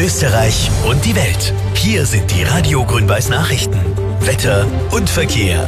Österreich und die Welt. Hier sind die Radio Grün-Weiß Nachrichten. Wetter und Verkehr.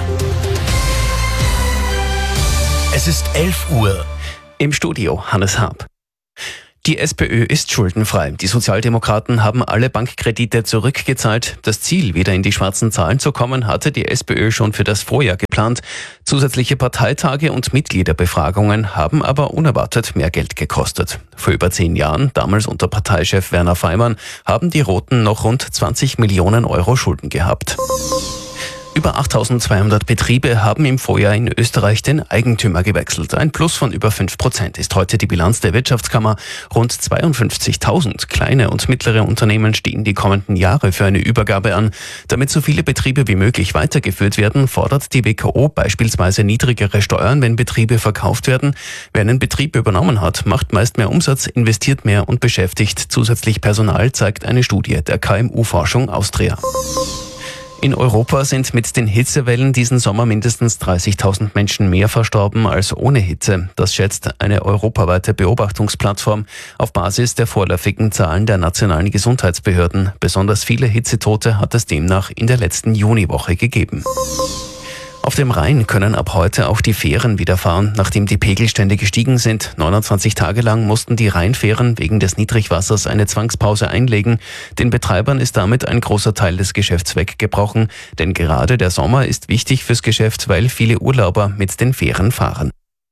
Es ist 11 Uhr. Im Studio Hannes Haab. Die SPÖ ist schuldenfrei. Die Sozialdemokraten haben alle Bankkredite zurückgezahlt. Das Ziel, wieder in die schwarzen Zahlen zu kommen, hatte die SPÖ schon für das Vorjahr geplant. Zusätzliche Parteitage und Mitgliederbefragungen haben aber unerwartet mehr Geld gekostet. Vor über 10 Jahren, damals unter Parteichef Werner Faymann, haben die Roten noch rund 20 Millionen Euro Schulden gehabt. Über 8.200 Betriebe haben im Vorjahr in Österreich den Eigentümer gewechselt. Ein Plus von über 5% ist heute die Bilanz der Wirtschaftskammer. Rund 52.000 kleine und mittlere Unternehmen stehen die kommenden Jahre für eine Übergabe an. Damit so viele Betriebe wie möglich weitergeführt werden, fordert die WKO beispielsweise niedrigere Steuern, wenn Betriebe verkauft werden. Wer einen Betrieb übernommen hat, macht meist mehr Umsatz, investiert mehr und beschäftigt zusätzlich Personal, zeigt eine Studie der KMU-Forschung Austria. In Europa sind mit den Hitzewellen diesen Sommer mindestens 30.000 Menschen mehr verstorben als ohne Hitze. Das schätzt eine europaweite Beobachtungsplattform auf Basis der vorläufigen Zahlen der nationalen Gesundheitsbehörden. Besonders viele Hitzetote hat es demnach in der letzten Juniwoche gegeben. Auf dem Rhein können ab heute auch die Fähren wieder fahren, nachdem die Pegelstände gestiegen sind. 29 Tage lang mussten die Rheinfähren wegen des Niedrigwassers eine Zwangspause einlegen. Den Betreibern ist damit ein großer Teil des Geschäfts weggebrochen. Denn gerade der Sommer ist wichtig fürs Geschäft, weil viele Urlauber mit den Fähren fahren.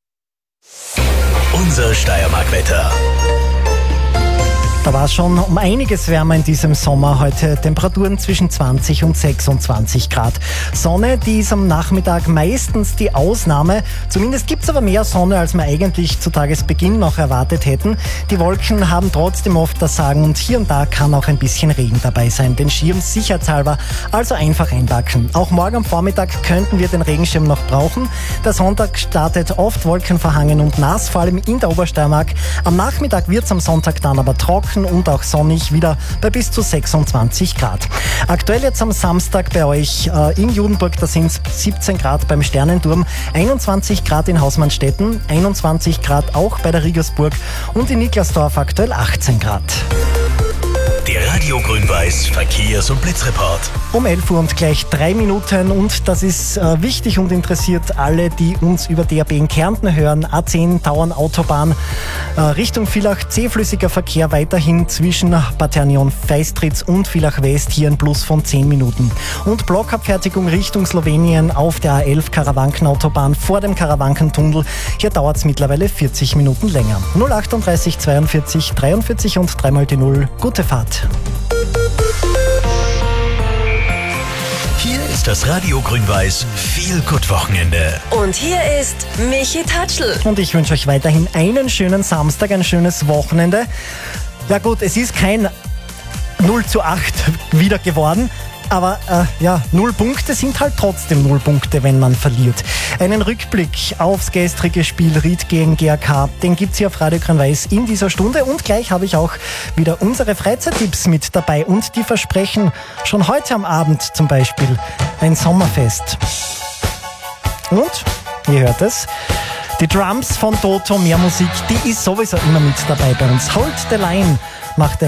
Unser Steiermark-Wetter. Da war es schon um einiges wärmer in diesem Sommer. Heute Temperaturen zwischen 20 und 26 Grad. Sonne, die ist am Nachmittag meistens die Ausnahme. Zumindest gibt es aber mehr Sonne, als wir eigentlich zu Tagesbeginn noch erwartet hätten. Die Wolken haben trotzdem oft das Sagen und hier und da kann auch ein bisschen Regen dabei sein. Den Schirm sicherheitshalber also einfach einpacken. Auch morgen am Vormittag könnten wir den Regenschirm noch brauchen. Der Sonntag startet oft wolkenverhangen und nass, vor allem in der Obersteiermark. Am Nachmittag wird es am Sonntag dann aber trocken und auch sonnig, wieder bei bis zu 26 Grad. Aktuell jetzt am Samstag bei euch in Judenburg, da sind es 17 Grad beim Sternenturm, 21 Grad in Hausmannstetten, 21 Grad auch bei der Riegersburg und in Niklasdorf aktuell 18 Grad. Der Radio Grün-Weiß Verkehrs- und Blitzreport. Um 11 Uhr und gleich 3 Minuten und das ist wichtig und interessiert alle, die uns über DAB in Kärnten hören. A10 Tauern-Autobahn Richtung Villach, zähflüssiger Verkehr weiterhin zwischen Paternion-Feistritz und Villach West, hier ein Plus von 10 Minuten. Und Blockabfertigung Richtung Slowenien auf der A11 Karawanken-Autobahn vor dem Karawankentunnel. Hier dauert es mittlerweile 40 Minuten länger. 038 42 43 und 3 die 0. Gute Fahrt. Hier ist das Radio Grün-Weiß Feel-Good-Wochenende. Und hier ist Michi Tatschl. Und ich wünsche euch weiterhin einen schönen Samstag, ein schönes Wochenende. Ja gut, es ist kein 0:8 wieder geworden. Aber 0 Punkte sind halt trotzdem 0 Punkte, wenn man verliert. Einen Rückblick aufs gestrige Spiel Ried gegen GAK, den gibt's hier auf Radio Grün-Weiß in dieser Stunde. Und gleich habe ich auch wieder unsere Freizeittipps mit dabei. Und die versprechen schon heute am Abend zum Beispiel ein Sommerfest. Und, ihr hört es, die Drums von Toto, mehr Musik, die ist sowieso immer mit dabei bei uns. Hold the Line macht